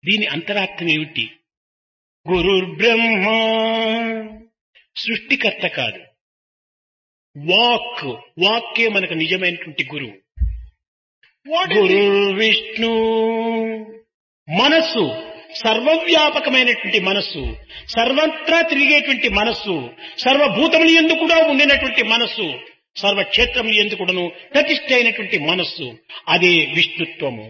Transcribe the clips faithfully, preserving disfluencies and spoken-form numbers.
దీని అంతరార్థం ఏమిటి? గురుర్ బ్రహ్మ, సృష్టికర్త కాదు. వాక్, వాక్కే మనకు నిజమైనటువంటి గురువు. గురు విష్ణు, మనస్సు, సర్వవ్యాపకమైనటువంటి మనస్సు, సర్వత్రా తిరిగేటువంటి మనస్సు, సర్వభూతములు యందు కూడా ఉండినటువంటి మనస్సు, సర్వక్షేత్రములు యందు కూడాను ప్రతిష్ఠ అయినటువంటి మనస్సు, అదే విష్ణుత్వము.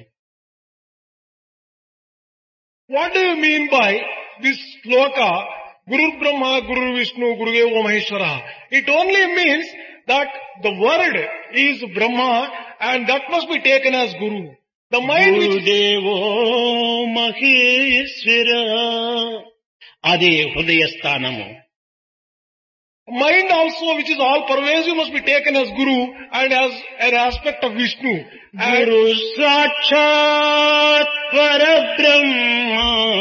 What do you mean by this sloka, Guru Brahma, Guru Vishnu, Guru Deva Maheshwara? It only means that the word is Brahma and that must be taken as Guru. The mind which గురుదేవో Maheshwara, అదే హృదయ స్థానము. mind also which is all pervasive must be taken as Guru and as an aspect of Vishnu. And గురు సాక్షాత్ పరబ్రహ్మ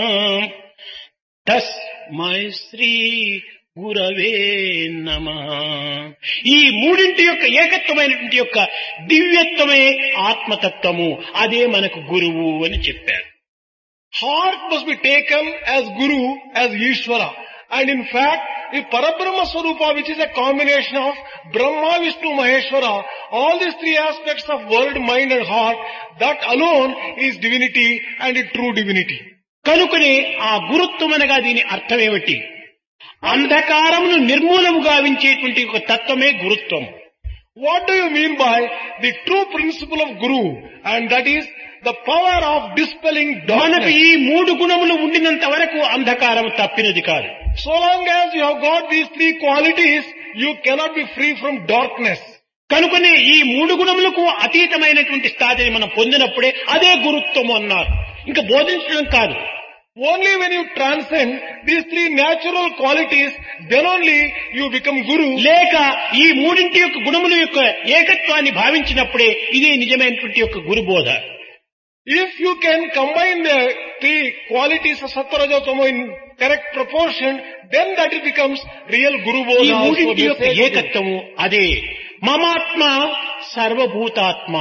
తస్మై శ్రీ గురవే నమః. ఈ మూడింటి యొక్క ఏకత్వమైనటువంటి యొక్క దివ్యత్వమే ఆత్మతత్వము, అదే మనకు గురువు అని చెప్పారు. heart must be taken as Guru, as Ishvara. And in fact, the Parabrahma Swarupa, which is a combination of Brahma, Vishnu, Maheshwara, all these three aspects of world, mind and heart, that alone is divinity and a true divinity. కనుకనే ఆ గురుత్వం అనగా దీని అర్థం ఏమిటి? అంధకారమును నిర్మూలము గావించేటువంటి ఒక తత్వమే గురుత్వం. What do you mean by the true principle of Guru? And that is the power of dispelling మనకు darkness. ఈ మూడు గుణములు ఉండినంత వరకు అంధకారము తప్పినది కాదు. So long as you have got these three qualities, you cannot be free from darkness. కనుకనే ఈ మూడు గుణములకు అతీతమైనటువంటి స్థాయిని మనం పొందినప్పుడే అదే గురుత్వము అన్నారు. ఇంకా బోధించడం కాదు. Only when you transcend these three natural qualities, then only you become Guru. లేక ఈ మూడింటి యొక్క గుణముల యొక్క ఏకత్వాన్ని భావించినప్పుడే ఇదే నిజమైనటువంటి యొక్క గురుబోధ. If you can combine the three qualities of Sattva-Rajo-Tamo in correct proportion, then that it becomes real Guru ఈ Bodha. also మూడింటి the యొక్క same Guru. ఏకత్వము అదే మమాత్మ సర్వభూతాత్మ,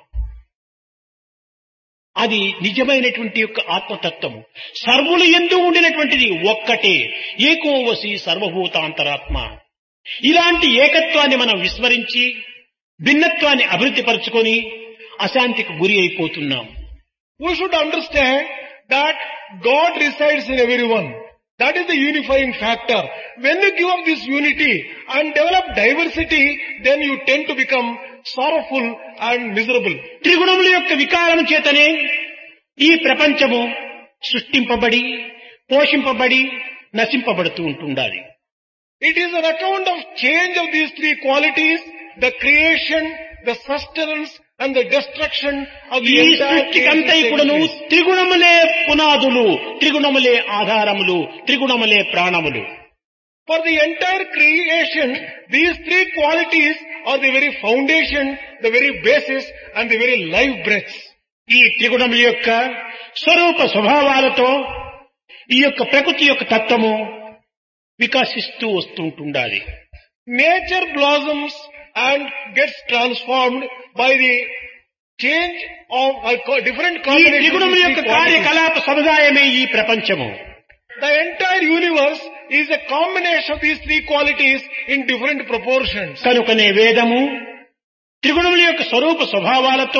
అది నిజమైనటువంటి యొక్క ఆత్మతత్వము. సర్వులు యందు ఉండినటువంటిది ఒక్కటే, ఏకోవసి సర్వభూతాంతరాత్మ. ఇలాంటి ఏకత్వాన్ని మనం విస్మరించి భిన్నత్వాన్ని అభివృద్ధి పరుచుకొని అశాంతికి గురి అయిపోతున్నాం. We should understand that God resides in everyone. That is the unifying factor. When you give up this unity and develop diversity, then you tend to become sorrowful and miserable. త్రిగుణముల యొక్క వికారం చేతనే ఈ ప్రపంచము సృష్టింపబడి పోషింపబడి నశింపబడుతూ ఉంటుండాలి. It is an account of change of these three qualities, the creation, the sustenance and the destruction of the ఈ entire సృష్టికంతై creation కూడాను takes place. త్రిగుణములే పునాదులు, త్రిగుణములే ఆధారములు, త్రిగుణములే ప్రాణములు. For the entire creation, these three qualities are the very foundation, the very basis and the very life breaths. ఈ త్రిగుణముల యొక్క స్వరూప స్వభావాలతో ఈ యొక్క ప్రకృతి యొక్క తత్వము వికసిస్తూ వస్తుంటుండాలి. Nature blossoms and gets transformed by the change of uh, co- different ఈ combinations of త్రిగుణముల these యొక్క three qualities. కార్యకలాప సముదాయమే ఈ ప్రపంచము. The entire universe is a combination of these three qualities in different proportions. కనుకనే వేదము త్రిగుణముల యొక్క స్వరూప స్వభావాలతో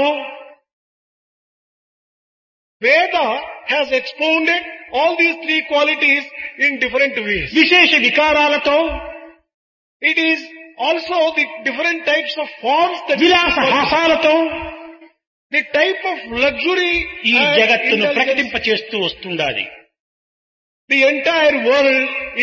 Veda has expounded all these three qualities in different ways. విశేష వికారాలతో It is also the different types of forms that విలాస హాసాలతో the type of luxury ఈ and జగత్తును indulgence, ప్రకటింపచేస్తూ వస్తుండాలి. the entire world